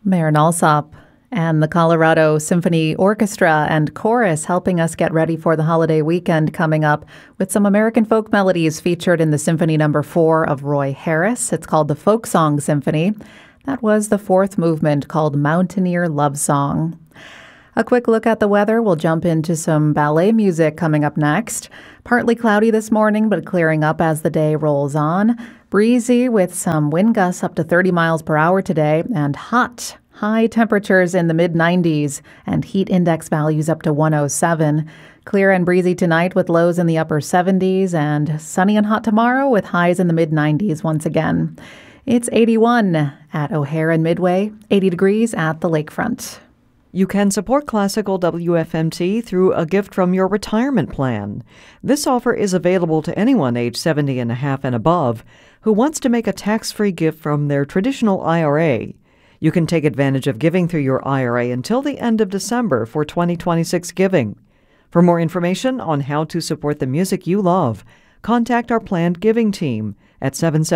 Marin Alsop and the Colorado Symphony Orchestra and Chorus helping us get ready for the holiday weekend coming up with some American folk melodies featured in the Symphony No. 4 of Roy Harris. It's called the Folk Song Symphony. That was the fourth movement called Mountaineer Love Song. A quick look at the weather. We'll jump into some ballet music coming up next. Partly cloudy this morning, but clearing up as the day rolls on. Breezy with some wind gusts up to 30 miles per hour today, and hot. High temperatures in the mid-90s and heat index values up to 107. Clear and breezy tonight with lows in the upper 70s, and sunny and hot tomorrow with highs in the mid-90s once again. It's 81 at O'Hare and Midway, 80 degrees at the lakefront. You can support Classical WFMT through a gift from your retirement plan. This offer is available to anyone age 70 and a half and above who wants to make a tax-free gift from their traditional IRA. You can take advantage of giving through your IRA until the end of December for 2026 giving. For more information on how to support the music you love, contact our planned giving team at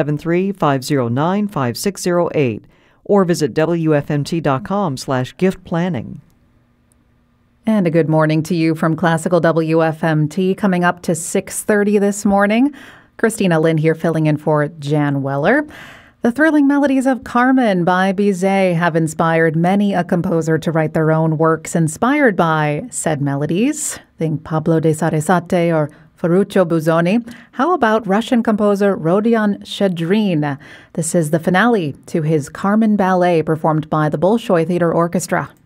773-509-5608 or visit WFMT.com/gift planning. And a good morning to you from Classical WFMT, coming up to 6:30 this morning. Christina Lynn here filling in for Jan Weller. The thrilling melodies of Carmen by Bizet have inspired many a composer to write their own works inspired by said melodies. Think Pablo de Sarasate or Ferruccio Busoni. How about Russian composer Rodion Shchedrin? This is the finale to his Carmen Ballet performed by the Bolshoi Theater Orchestra.